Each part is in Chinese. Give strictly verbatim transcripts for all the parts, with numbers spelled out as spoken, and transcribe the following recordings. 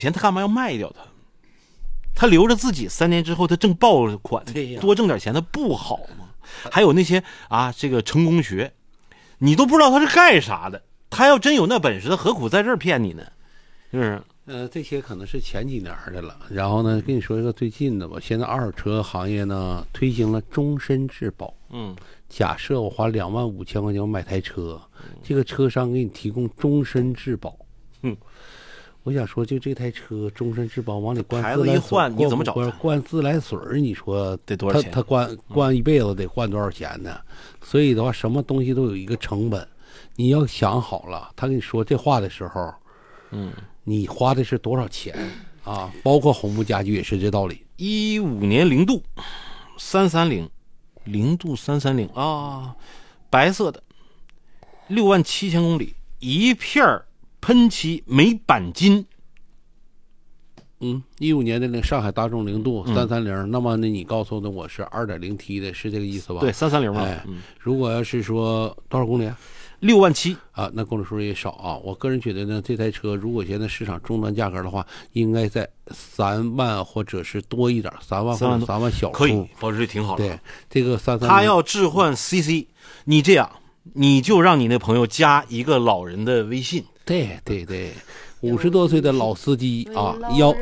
钱他干嘛要卖掉它？他留着自己三年之后他挣爆款，多挣点钱他不好吗？还有那些啊，这个成功学，你都不知道他是干啥的。他要真有那本事，他何苦在这儿骗你呢？是不是？ 呃，这些可能是前几年的了。然后呢，跟你说一个最近的吧。现在二手车行业呢推行了终身质保。 嗯， 假设我花两万五千块钱我买台车，这个车商给你提供终身质保。 嗯， 我想说，就这台车终身质保往里灌牌自来水， 子一换，你怎么找？ 灌灌自来水，你说得多少钱？ 他他灌灌一辈子得灌多少钱呢？所以的话，什么东西都有一个成本，你要想好了。他跟你说这话的时候， 嗯， 你花的是多少钱啊？包括红木家具也是这道理。 一五年零度三三零，零度三三零啊，白色的，六万七千公里，一片喷漆没钣金。 嗯，一五年的那个上海大众零度三三零，那么呢，你告诉的我是二点零 T 的，是这个意思吧？ 对，三三零嘛。 哎，嗯、如果要是说多少公里？ 六万七啊，那公里数也少啊。我个人觉得呢，这台车如果现在市场终端价格的话，应该在三万或者是多一点，三万或者三万小数， 可以，保值率挺好的。 对，这个三三， 他要置换 C C， 你这样，你就让你那朋友加一个老人的微信。 对对对，五十多岁的老司机啊，幺。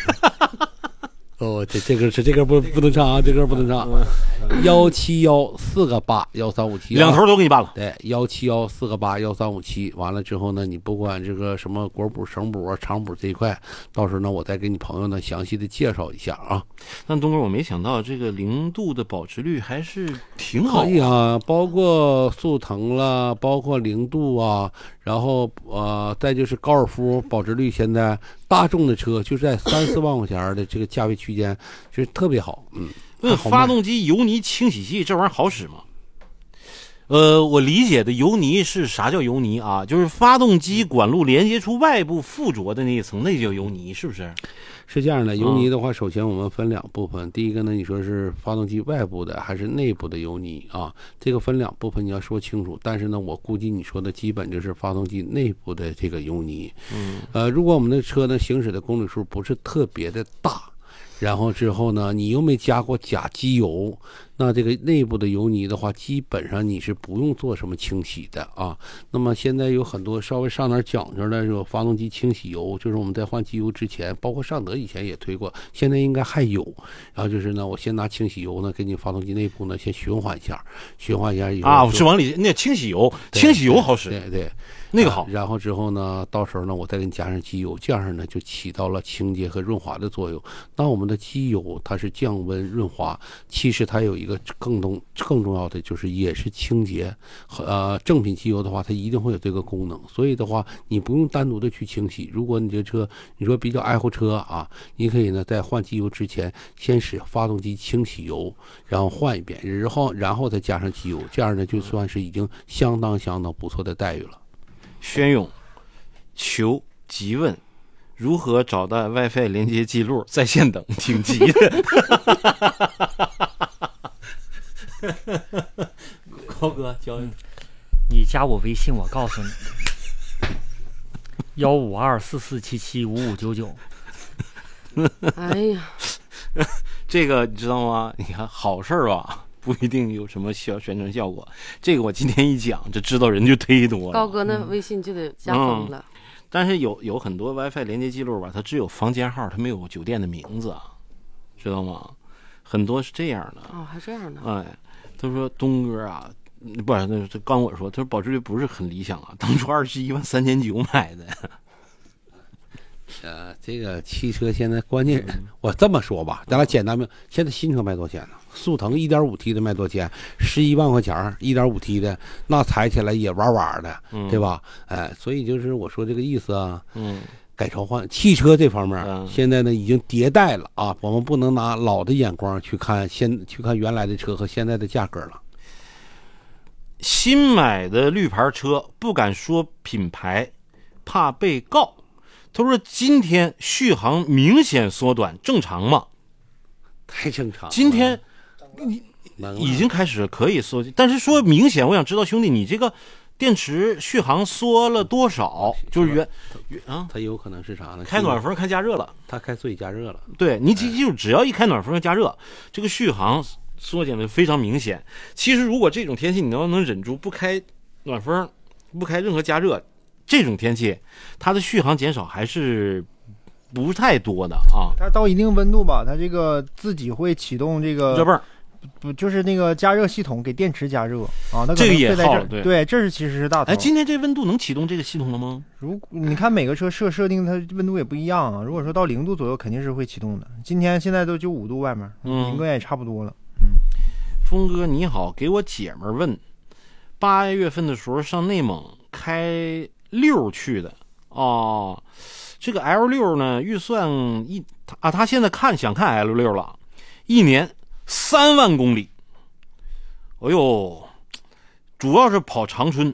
哦，这这个是这个不不能唱啊，这个不能唱。幺七幺四个八幺三五七， 两头都给你办了。 对，幺七幺四个八幺三五七，完了之后呢，你不管这个什么国补、省补啊、厂补这一块，到时候呢，我再给你朋友呢详细的介绍一下啊。 但东哥，我没想到这个零度的保值率还是挺好。 可以啊，包括速腾啦，包括零度啊，然后呃，再就是高尔夫保值率，现在大众的车就是在三四万块钱的这个价位区间，就是特别好。嗯， 问发动机油泥清洗器这玩意儿好使吗？呃，我理解的油泥是啥叫油泥啊？就是发动机管路连接出外部附着的那一层，那叫油泥，是不是？ 是这样的，油泥的话，首先我们分两部分。嗯、第一个呢，你说是发动机外部的还是内部的油泥啊？这个分两部分，你要说清楚。但是呢，我估计你说的基本就是发动机内部的这个油泥。 嗯， 呃，如果我们的车呢行驶的公里数不是特别的大，然后之后呢，你又没加过假机油，那这个内部的油泥的话，基本上你是不用做什么清洗的啊。那么现在有很多稍微上点讲究的，有发动机清洗油，就是我们在换机油之前，包括尚德以前也推过，现在应该还有。然后就是呢，我先拿清洗油呢，给你发动机内部呢先循环一下，循环一下以后啊，是往里那清洗油，清洗油好使， 对 对, 对， 那个好、 啊。然后之后呢，到时候呢，我再给你加上机油，这样呢就起到了清洁和润滑的作用。那我们的机油它是降温润滑，其实它有一个更重更重要的就是也是清洁。呃，正品机油的话，它一定会有这个功能，所以的话，你不用单独的去清洗。如果你这车你说比较爱护车啊，你可以呢在换机油之前，先使发动机清洗油，然后换一遍，然后然后再加上机油，这样呢就算是已经相当相当不错的待遇了。 宣勇求急问如何找到 WiFi 连接记录，在线等，挺急的。 高哥教你，你加我微信，我告诉你，幺五二四四七七五五九九。 哎呀， 这个你知道吗？你看好事儿吧，不一定有什么宣宣传效果。这个我今天一讲，这知道人就忒多了。 高哥那微信就得加封了。 嗯嗯、但是有有很多 WiFi 连接记录吧，它只有房间号，它没有酒店的名字，知道吗？很多是这样的。 哦，还这样的。 哎，他说东哥啊，不是，那这刚我说，他说保值率不是很理想啊，当初二十一万三千九买的。 呃，这个汽车现在关键，我这么说吧，咱俩简单明，现在新车卖多少钱呢？速腾 一点五 T 的卖多少钱？十一万块钱 一点五 T 的，那踩起来也玩玩的， 嗯、 对吧？哎，所以就是我说这个意思啊。 嗯， 改朝换汽车这方面， 嗯、 现在呢已经迭代了啊，我们不能拿老的眼光去看现去看原来的车和现在的价格了。 新买的绿牌车不敢说品牌，怕被告。他说今天续航明显缩短，正常吗？ 太正常了。 今天已经开始可以缩，但是说明显，我想知道兄弟，你这个电池续航缩了多少？就是原原啊， 它有可能是啥呢？ 开暖风开加热了， 它开座椅加热了。 对你记住，只要一开暖风加热，这个续航缩减的非常明显。其实如果这种天气你要能忍住不开暖风，不开任何加热，这种天气它的续航减少还是不太多的啊。 它到一定温度吧，它这个自己会启动这个热泵。 不就是那个加热系统给电池加热啊？那这个也耗了，对对，这是其实是大头。 哎，今天这温度能启动这个系统了吗？ 如你看每个车设设定它温度也不一样啊。如果说到零度左右，肯定是会启动的。今天现在都就五度外面， 嗯， 应该也差不多了。嗯， 峰哥你好，给我姐们问，八月份的时候上内蒙开六去的哦，这个 L 六呢预算一啊，他现在看想看 L 六了，一年。三万公里，哎呦，主要是跑长春，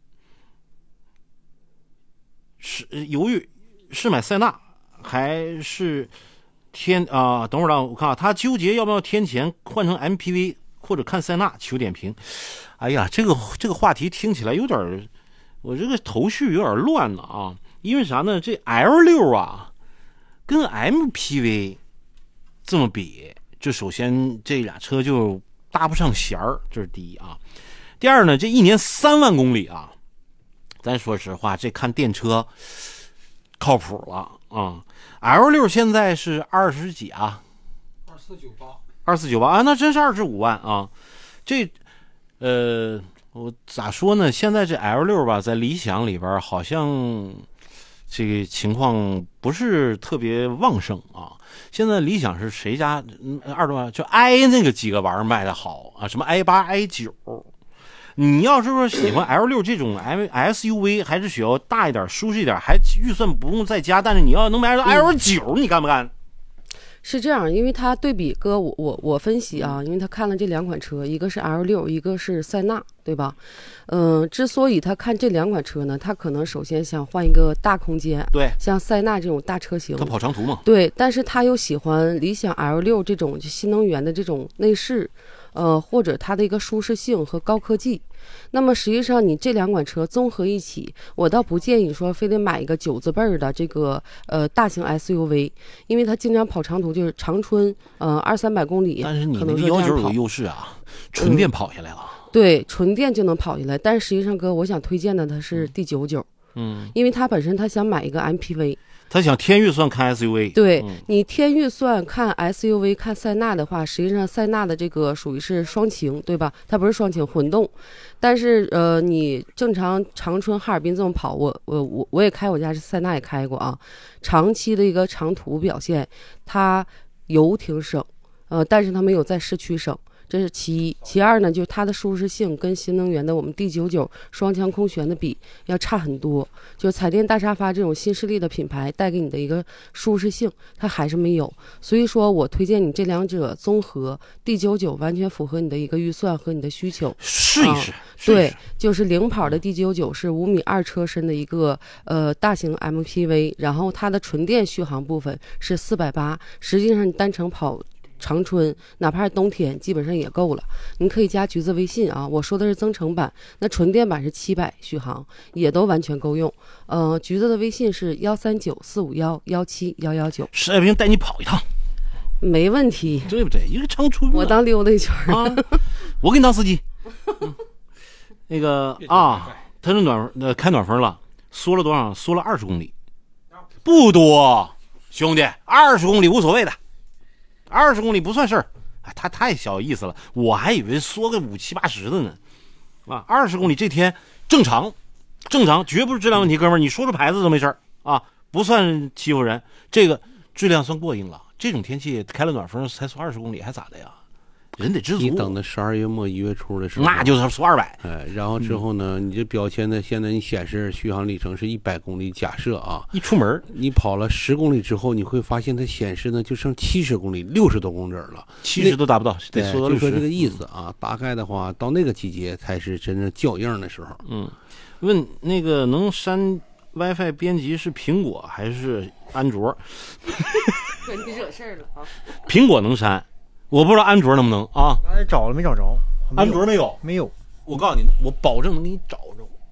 是犹豫是买塞纳还是天啊？等会儿啊，我看啊，他纠结要不要添钱换成 M P V 或者看塞纳，求点评。哎呀，这个这个话题听起来有点，我这个头绪有点乱了啊！因为啥呢？这 L 六啊，跟 M P V 这么比。就首先这俩车就搭不上弦儿，这是第一啊。第二呢，这一年三万公里啊，咱说实话，这看电车靠谱了啊。L 六现在是二十几啊， 二四九八， 二四九八啊，那真是二十五万啊。这呃，我咋说呢？现在这 L 六吧，在理想里边好像这个情况不是特别旺盛啊。现在理想是谁家二十万就 i 那个几个玩意儿卖的好啊，什么 i 八 i 九，你要是说喜欢 L 六这种 S U V， 还是需要大一点舒适一点，还预算不用再加，但是你要能买到 L 九，你干不干？ 是这样，因为他对比哥，我我我分析啊，因为他看了这两款车，一个是 L 六，一个是塞纳，对吧？嗯、呃，之所以他看这两款车呢，他可能首先想换一个大空间， 对， 像塞纳这种大车型， 他跑长途嘛， 对，但是他又喜欢理想 L 六这种就新能源的这种内饰，呃，或者它的一个舒适性和高科技。那么实际上你这两款车综合一起，我倒不建议说非得买一个九字辈儿的这个呃大型 S U V， 因为它经常跑长途，就是长春呃二三百公里， 但是你那个幺九有个优势啊，纯电跑下来了、 嗯，对，纯电就能跑下来。但是实际上哥，我想推荐的它是 D 九九，嗯，因为它本身他想买一个 M P V。 他想添预算看 S U V， 对、 嗯、 你添预算看 S U V 看塞纳的话，实际上塞纳的这个属于是双擎，对吧？它不是双擎混动，但是呃，你正常长春哈尔滨这么跑，我我我我也开，我家是塞纳也开过啊。长期的一个长途表现，它油挺省，呃，但是它没有在市区省。这是其一，其二呢，就是它的舒适性跟新能源的我们 D 九九双腔空悬的比要差很多。就彩电大沙发这种新势力的品牌带给你的一个舒适性，它还是没有。所以说我推荐你这两者综合 ，D 九九完全符合你的一个预算和你的需求， 试一试。 啊、对，就是领跑的 D 九九是五米二车身的一个呃大型 M P V， 然后它的纯电续航部分是四百八，实际上你单程跑长春哪怕是冬天基本上也够了。你可以加橘子微信啊，我说的是增程版，那纯电版是七百续航，也都完全够用。呃，橘子的微信是幺三九四五幺幺七幺幺九， 实在不行带你跑一趟， 没问题， 对不对？一个长春， 我当溜达一圈啊， 我给你当司机。嗯、那个啊，他是暖呃开暖风了，缩了多少？缩了二十公里，不多，兄弟，二十公里无所谓的。二十公里不算事儿，哎，他太小意思了，我还以为缩个五七八十的呢，啊，二十公里这天正常，正常，绝不是质量问题，哥们儿，你说出牌子都没事儿啊，不算欺负人，这个质量算过硬了。这种天气开了暖风才缩二十公里，还咋的呀？人得知足。 你等到十二月末一月初的时候， 那就是缩二百。 哎，然后之后呢，嗯、你这标签呢，现在你显示续航里程是一百公里，假设啊， 一出门你跑了十公里之后，你会发现它显示呢就剩七十公里，六十多公里了， 七十都达不到，得缩到六十。 就说这个意思啊，大概的话，到那个季节才是真正较硬的时候。 嗯，问那个能删 WiFi 编辑是苹果还是安卓？ 跟你惹事儿了啊！ 苹果能删。我不知道安卓能不能啊？ 刚才找了没找着？ 安卓没有， 没有。 我告诉你，我保证能给你找着。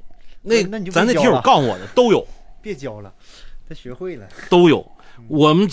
那那你就别咱那听友教了告诉我的都有， 别教了，他学会了。 都有。我们